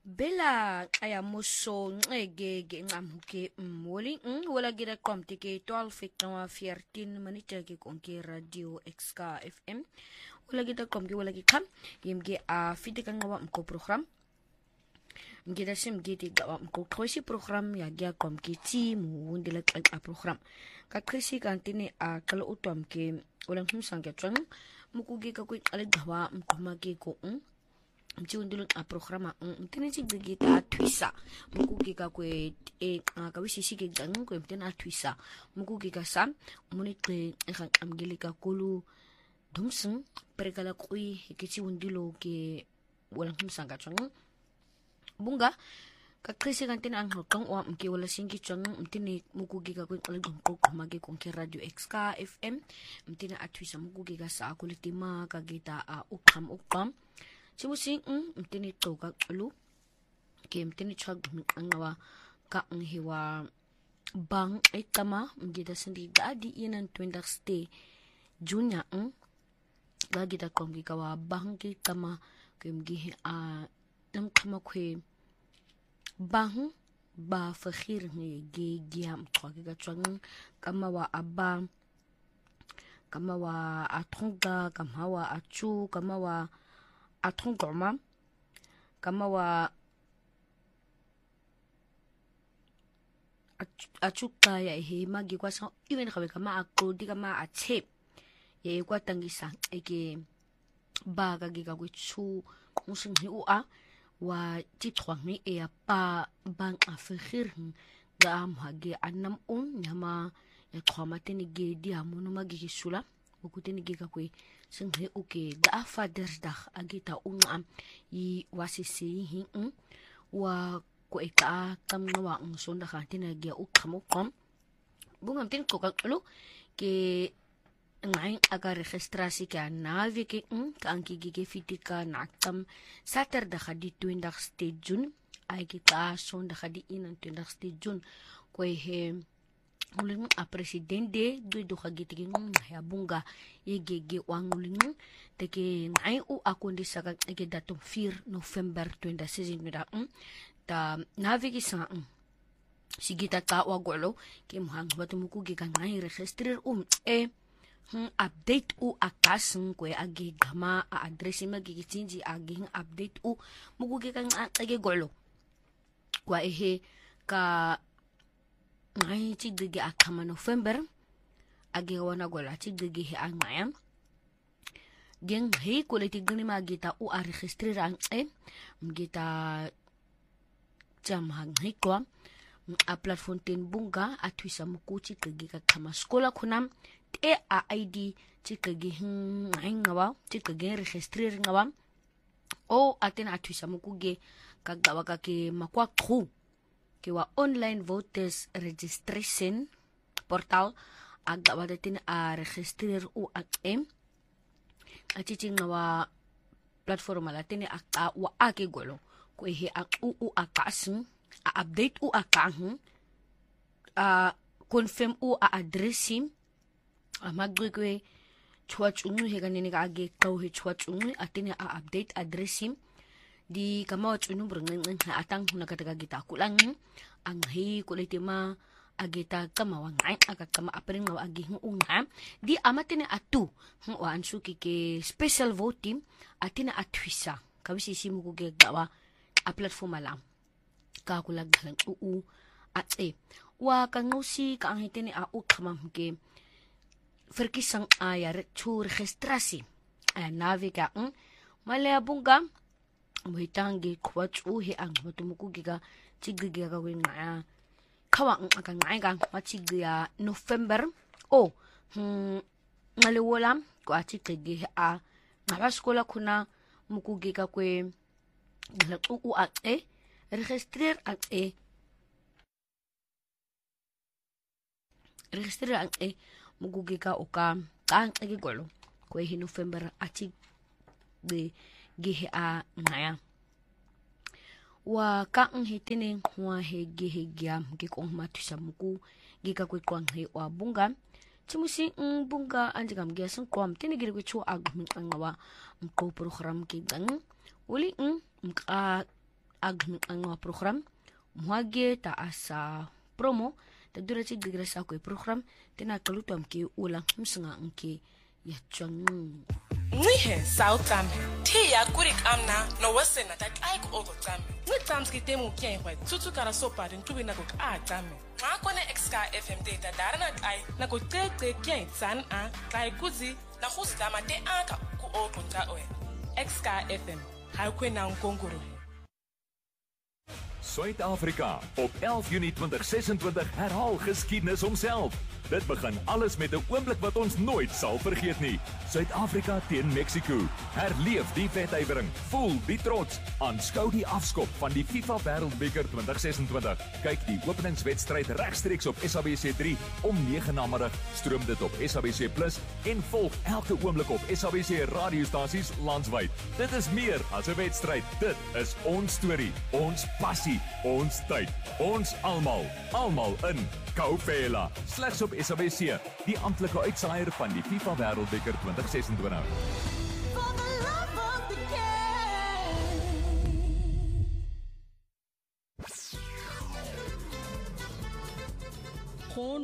Bella aya muso ngege ngamuke woli wala gira komti ke 12 minute ke konke radio XK FM wala gira komki wala ki kam yimge a fiti kan ngawa mko program ngida sim giti gawa mko krosi program ya gia komki ti mu wundila a program ka krisi kantini a kala utom ke wala humsan ke trang mukuge ka ku ala gawa mko magi ko mtiundulu a programa mtene chigigita atwisa mukugika kwe kawisishike gangu kwe mtene atwisa mukugika sam munike amgelika kulu dumsun perekala kui kichi undilo ke wala humsanga chang bunga ka krisi kantene ang kang wa mke wala singi chang mtene mukugika kwe kalagong kumage konke radio XK FM mtene atwisa mukugika sa kulitima kagita ukam Chimusing mtini toka lu ke mtini chag ngawa ka hiwa bang ikama mgida sindi dadi inan 20 stay junya gagita komgi kawa bang ki kama ke mgi nam kama kwe bang ba fakhir ngi giam twagi ga chang kama wa aba kama wa atonga kama wa achu kama wa atongoma kama wa achuka ya he magi kwa sa even kama akodi kama ache ye kwa tangisa eke baga giga kwichu musin hi ua wa titwangi e pa bang afkhir ga amhage anam nyama ya khoma teni ge dia mono magi sula ukuteni giga kwe singhe uke ga father's day agita i wasisi hi wa ko eka kamwa sonda khatina ge ukam bungam tin ko kaklo ke ngai aga registrasi ka navi ke kanki ge fitika nakam saturday khadi 20 state june ay kita sonda khadi in 20 state june ko he uling a presidente do khagiti ya bunga yegege wanguling teke nai u akundi saka ege datum 4 November 2016 ta navigi sa sigita ka wagolo ke muhang batumuku ge kan nai registrer update akas ko age gama a address magigi tinji age update muguge kan age golo kwa ehe ka ngai chigige akama November age wana gola chigige he angayam geng he koleti gni magita a registrer mgita jam hang he kwa a platform ten bunga atwisa mukuchi kigika kama skola kunam a ID chikige ngawa chikige registrer ngawa o atena atwisa mukuge kagawa kake makwa khu kiwa online voters registration portal aga wadatin a registrer achiching wa platform latin wa ake golo ko he akasin a update akang confirm a addressim amagwe chwachungu he ganini ka age kaw he chwachungu atini a update addressim di kama wachunu brengeng atang hunakataga gita kulang ang hi kulitima agita kama wangai aga kama apring wa agi unga di amatine atu wa ansuki ke special vote team atina atwisa kabisi simu ko gawa a platform alam ka kulag galang wa kangusi ka ang hitini kama ke verkisang ayar chu registrasi ay navika malabunga muhitangi kwachu he ang matumuku giga chigiga ka winga kawa ang ngai ga machigia November ngalewolam ko achigige ngabaskola kuna mukugiga kwe registrer mukugiga oka kang golo ko he November achig de gihe ngaya wa kang hitini wa he gihe gyam gi ko matisa muku giga ko kwang he wa bunga chimusi bunga anjigam gyasung kwam tinigir ko chu agum ngawa mko program ki gang uli agmqanqa program mwage ta asa promo ta durati digresa ko program tena kalutwa mke ula msinga nke ya chwangu Ngihe Southam Tia kurik amna no wasena that aik ogotam Ngitams kitemu kyenwe tutu kara sopa din tuwi na kok atame Ngakone Exka FM data darana ai na ko tete kyen san a kai kuzi na khusdama te aka ku ogonta oe Exka FM haukwe na nkongoro Suid-Afrika op 11 Junie 2026 herhaal geskiedenis homself. Dit begin alles met 'n oomblik wat ons nooit sal vergeet nie. Suid-Afrika teen Mexico. Herleef die wedywering. Voel die trots. Aanskou die afskop van die FIFA Wêreldbeker 2026. Kyk die openingswedstryd regstreeks op SABC3 om 9 na middag. Stroom dit op SABC+ en volg elke oomblik op SABC radiostasies landwyd. Dit is meer as 'n wedstryd. Dit is ons storie, ons passie, ons tyd, ons almal in Kaufela. Slegs op SABC, die amptelike uitsaaier van die FIFA Wêreldbeker 2026.